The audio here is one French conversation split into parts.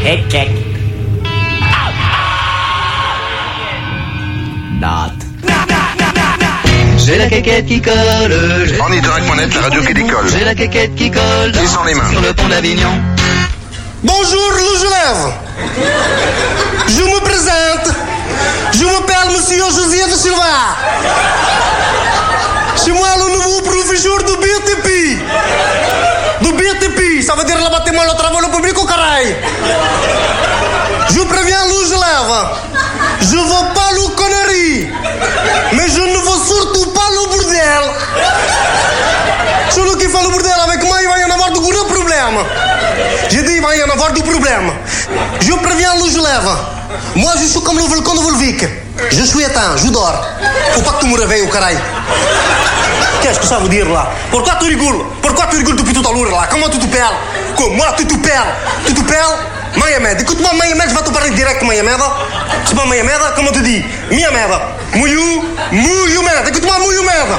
Head check. Not. J'ai la quéquette qui colle. En idirect.net, la radio qui décolle. J'ai la quéquette qui colle. Et sans les mains. Sur le pont d'Avignon. Bonjour, les élèves. Je me présente. Je m'appelle Monsieur José de Silva. C'est moi le nouveau professeur de BTP. De BTP, ça veut dire le bâtiment, le travail, le public au carré. Je préviens les élèves. Je ne veux pas le connerie. Mais je ne veux surtout pas le bordel. Celui qui fait le bordel avec moi, il va y en avoir de gros problèmes. J'ai dit, il va y en avoir du problème. Je préviens les élèves. Moi, je suis comme le volcan de Volvic. Je suis éteint, je dors. Faut pas que tu me réveilles au carré. Qu'est-ce que ça veut dire là? Pourquoi tu rigoles? Pourquoi tu rigoles depuis tout à l'heure là? Comment tu te perds? Comment tu te perds? Tu te perds? Mohamed, écoute-moi Mohamed, je vais te parler direct Mohamed. C'est pas Mohamed, comment tu dis? Mohamed. Mohamed, écoute-moi Mohamed.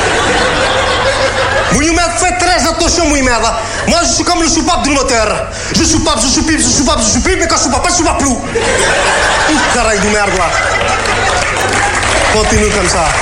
Mohamed, fais très attention Mohamed. Moi je suis comme le soupape du moteur. Je soupape, mais quand je soupape pas, je soupape plus. Carré de merde là. Continue comme ça.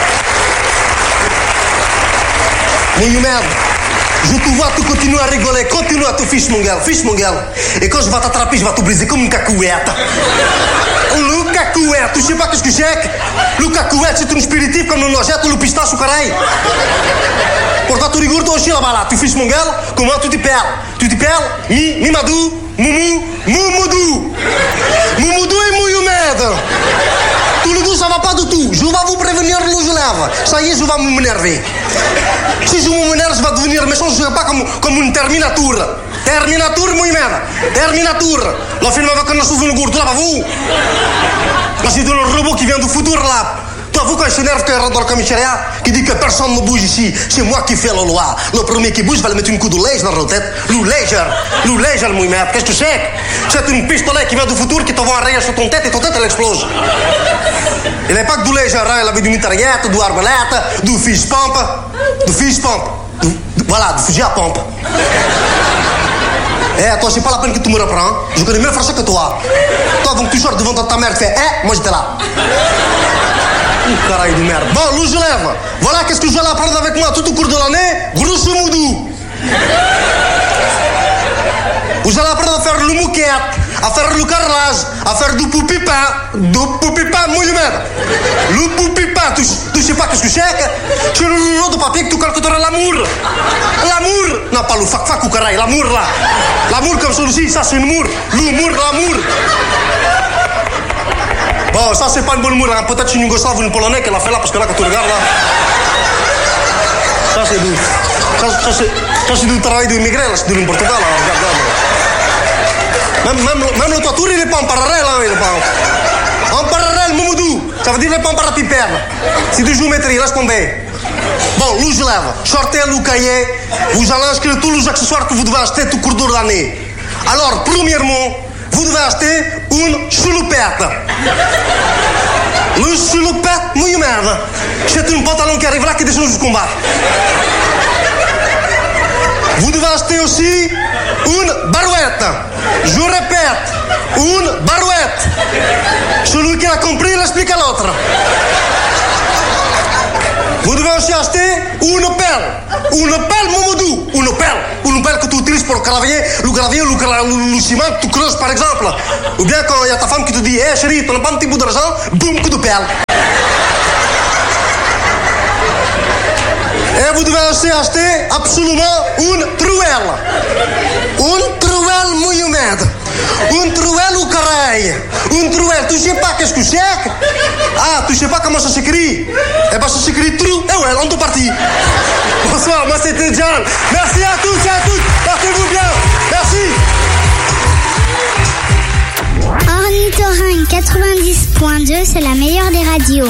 Mohamed, je te vois, tu continues à rigoler, continue à te fiche mon gars. Et quand je vais t'attraper, je vais te briser comme une cacouette. Le cacouette, tu sais pas qu'est-ce que c'est? Le cacouette, c'est un spiritif comme le noisette ou le pistache au carré. Pourquoi tu rigoles toi aussi là-bas là? Tu fiches mon gars, comment tu te perds? Tu te perds? Mimadou, Moumoudou et Mohamed. Tous les deux, ça va pas du tout. Je vais vous prévenir les élèves. Ça y est, je vais m'énerver. Si je m'énerve, je vais devenir méchant. Je ne serai pas comme une Terminator. Terminator, Mohamed. Terminator. Le film avec un sous une gourde, là, pas vous. Là, c'est le robot qui vient du futur, là. Toi, vous, quand il s'énerve, quand il rentre dans le commissariat, qui dit que personne ne bouge ici, c'est moi qui fais la loi. Le premier qui bouge va le mettre une coup de lège dans la tête. Le lège, Mohamed. Qu'est-ce que c'est? C'est une pistolet qui vient du futur qui t'envoie un rayon sur ton tête et ton tête, elle explose. Il n'est pas que du lège, hein. Il avait du mitraillette, du arbalète, du fish pump. Voilà, du fusil à pompe. Eh, toi, c'est pas la peine que tu me reprends. Je connais mieux français que toi. Toi, donc, tu sors devant ta mère, tu fais, moi j'étais là. Carré de merde. Bon, les élèves, voilà qu'est-ce que vous allez apprendre avec moi tout au cours de l'année, grosso modo. Vous allez apprendre à faire le moquette, à faire le carrelage, à faire du poupipin, Mohamed. Le poupipin, tu sais pas qu'est-ce que c'est? C'est le rouleau de papier que tu calculeras l'amour. L'amour. Non, pas le fac-fac ou carré, l'amour là. L'amour comme celui-ci, ça c'est l'amour. L'amour. Bon, ça c'est pas une bonne moule, hein. Peut-être une Yougoslave ou une Polonais qu'elle a fait là, parce que là quand tu regardes là. Ça c'est du. Ça c'est du travail d'immigré, là, c'est du Portugal, là, regarde. Même le toiture il est pas en parallèle, hein, il est pas en parallèle, Moumoudou. Ça veut dire il est pas en parapipère. C'est du géométrie, laisse tomber. Bon, les élèves, sortez le cahier, vous allez inscrire tous les accessoires que vous devez acheter tout au cours de l'année. Alors, premièrement, vous devez acheter une choulopette. Le choulopette, Mohamed. C'est un pantalon qui arrive là qui descend jusqu'au combat. Vous devez acheter aussi une barouette. Je répète, une barouette. Celui qui a compris l'explique à l'autre. Vous devez aussi acheter une pelle. Une pelle, Momodou. Une pelle que tu utilises pour le gravier, le ciment, tu creuses par exemple. Ou bien quand il y a ta femme qui te dit, hé chérie, tu n'as pas un petit bout d'argent, boum, coup de pelle. Et vous devez aussi acheter absolument une truelle. Une truelle, Mohamed. Une truelle au carré. Une truelle, tu sais pas qu'est-ce que c'est? Ah, tu sais pas comment ça s'écrit? Eh ben ça s'écrit trou. Eh ouais, on est parti. Bonsoir, moi c'était John. Merci à tous et à toutes. Portez-vous bien. Merci. Ornithorynque 90.2, c'est la meilleure des radios.